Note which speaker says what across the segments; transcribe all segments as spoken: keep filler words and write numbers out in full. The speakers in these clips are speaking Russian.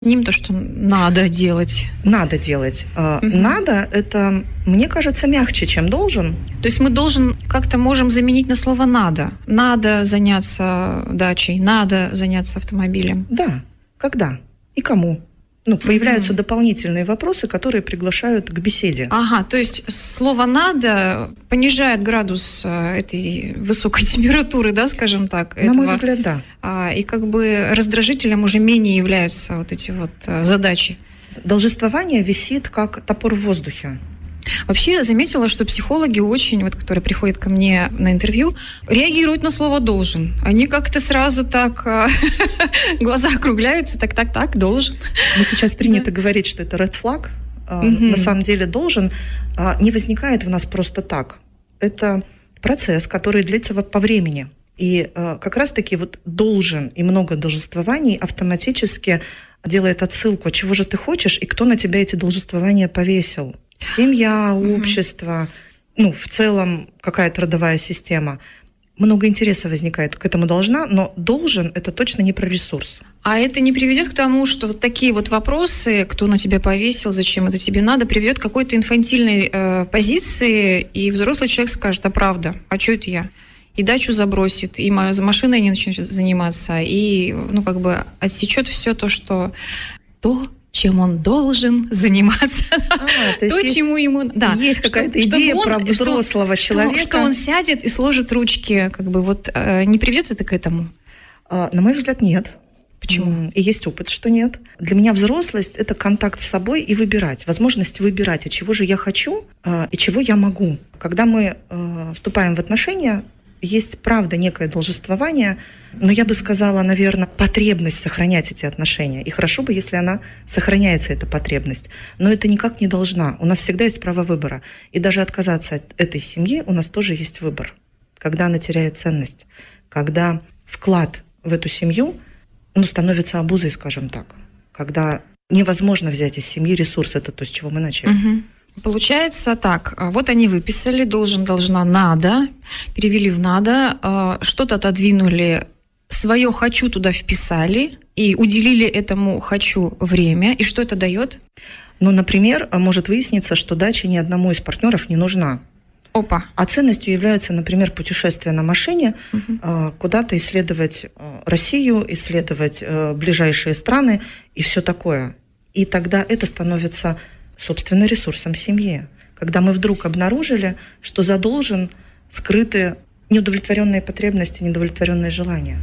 Speaker 1: Ним то, что надо делать.
Speaker 2: Надо делать.
Speaker 1: Мгм.
Speaker 2: Надо — это, мне кажется, мягче, чем должен.
Speaker 1: То есть мы должен как-то можем заменить на слово «надо». Надо заняться дачей, надо заняться автомобилем.
Speaker 2: Да. Когда и кому? Ну, появляются
Speaker 1: Мгм.
Speaker 2: дополнительные вопросы, которые приглашают к беседе.
Speaker 1: Ага, то есть слово «надо» понижает градус э, этой высокой температуры, да, скажем так,
Speaker 2: На мой
Speaker 1: этого.
Speaker 2: взгляд, да.
Speaker 1: А, и как бы раздражителем уже менее являются вот эти вот э, задачи.
Speaker 2: Должествование висит как топор в воздухе.
Speaker 1: Вообще я заметила, что психологи очень, вот, которые приходят ко мне на интервью, реагируют на слово «должен». Они как-то сразу так, э, глаза округляются, так-так-так, должен.
Speaker 2: Но сейчас принято говорить, что это red flag. А,
Speaker 1: Мгм.
Speaker 2: На самом деле должен а, не возникает в нас просто так. Это процесс, который длится во- по времени. И а, как раз-таки вот должен и много должествований автоматически делает отсылку, а чего же ты хочешь и кто на тебя эти должествования повесил. Семья,
Speaker 1: Мгм.
Speaker 2: общество, ну, в целом какая-то родовая система. Много интереса возникает к этому должна, но должен — это точно не про ресурс.
Speaker 1: А это не приведет к тому, что вот такие вот вопросы, кто на тебя повесил, зачем это тебе надо, приведет к какой-то инфантильной э, позиции, и взрослый человек скажет: а правда, а что это я? И дачу забросит, и ма- за машиной не начнет заниматься, и, ну, как бы отсечет все то, что то, чем он должен заниматься,
Speaker 2: А, то
Speaker 1: то,
Speaker 2: есть
Speaker 1: чему ему... Да,
Speaker 2: есть
Speaker 1: что-
Speaker 2: какая-то
Speaker 1: чтобы
Speaker 2: идея
Speaker 1: он-
Speaker 2: про
Speaker 1: что-
Speaker 2: взрослого
Speaker 1: что-
Speaker 2: человека.
Speaker 1: Что он сядет и сложит ручки, как бы вот э, не приведет это к этому?
Speaker 2: А, На мой взгляд, нет.
Speaker 1: Почему?
Speaker 2: М, И есть опыт, что нет. Для меня взрослость — это контакт с собой и выбирать, возможность выбирать, а чего же я хочу а, и чего я могу. Когда мы а, вступаем в отношения, есть, правда, некое должествование, но я бы сказала, наверное, потребность сохранять эти отношения. И хорошо бы, если она сохраняется, эта потребность. Но это никак не должна. У нас всегда есть право выбора. И даже отказаться от этой семьи у нас тоже есть выбор. Когда она теряет ценность, когда вклад в эту семью, ну, становится обузой, скажем так. Когда невозможно взять из семьи ресурс, это то, с чего мы начали.
Speaker 1: Мгм. Получается так, а, вот они выписали должен, должна, надо, перевели в надо, а, что-то отодвинули, свое хочу туда вписали и уделили этому хочу время. И что это дает?
Speaker 2: Ну, например, может выясниться, что дача ни одному из партнеров не нужна.
Speaker 1: Опа.
Speaker 2: А ценностью является, например, путешествие на машине,
Speaker 1: Мгм.
Speaker 2: а, куда-то исследовать а, Россию, исследовать а, ближайшие страны и все такое. И тогда это становится, собственно, ресурсом семьи. Когда мы вдруг обнаружили, что за должен скрыты неудовлетворенные потребности, неудовлетворенные желания.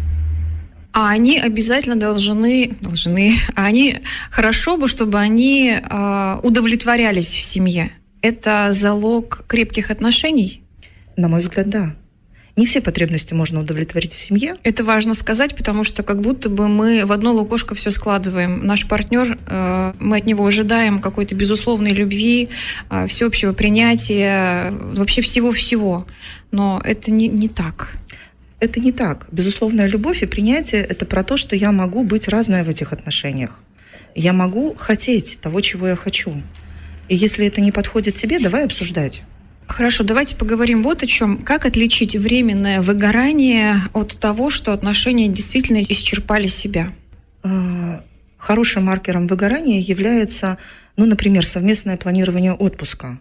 Speaker 1: А они обязательно должны, должны, а они хорошо бы, чтобы они а, удовлетворялись в семье. Это залог крепких отношений?
Speaker 2: На мой взгляд, да. Не все потребности можно удовлетворить в семье.
Speaker 1: Это важно сказать, потому что как будто бы мы в одно лукошко все складываем. Наш партнер, э, мы от него ожидаем какой-то безусловной любви, э, всеобщего принятия, вообще всего-всего. Но это не, не так.
Speaker 2: Это не так. Безусловная любовь и принятие — это про то, что я могу быть разной в этих отношениях. Я могу хотеть того, чего я хочу. И если это не подходит тебе, давай обсуждать.
Speaker 1: Хорошо, давайте поговорим вот о чем. Как отличить временное выгорание от того, что отношения действительно исчерпали себя?
Speaker 2: А, Хорошим маркером выгорания является, ну, например, совместное планирование отпуска.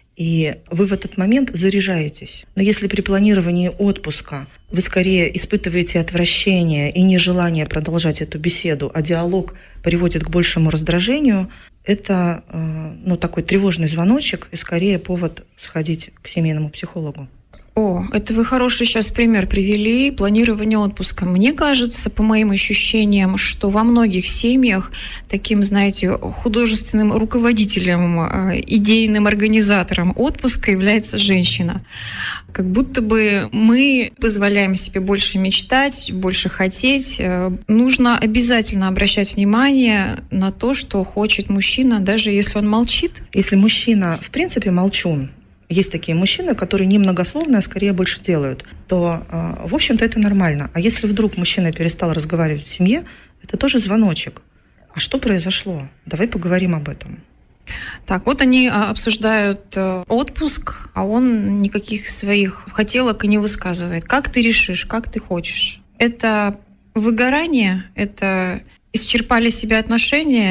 Speaker 2: И вы в этот момент заряжаетесь. Но если при планировании отпуска вы скорее испытываете отвращение и нежелание продолжать эту беседу, а диалог приводит к большему раздражению, это э, ну, такой тревожный звоночек и скорее повод сходить к семейному психологу.
Speaker 1: О, это вы хороший сейчас пример привели, планирование отпуска. Мне кажется, по моим ощущениям, что во многих семьях таким, знаете, художественным руководителем, э, идейным организатором отпуска является женщина. Как будто бы мы позволяем себе больше мечтать, больше хотеть. Э, Нужно обязательно обращать внимание на то, что хочет мужчина, даже если он молчит.
Speaker 2: Если мужчина, в принципе, молчун, есть такие мужчины, которые немногословно, а скорее больше делают, то, э, в общем-то, это нормально. А если вдруг мужчина перестал разговаривать в семье, это тоже звоночек. А что произошло? Давай поговорим об этом.
Speaker 1: Так, вот они а, обсуждают э, отпуск, а он никаких своих хотелок и не высказывает. Как ты решишь, как ты хочешь? Это выгорание, это исчерпали себе отношения,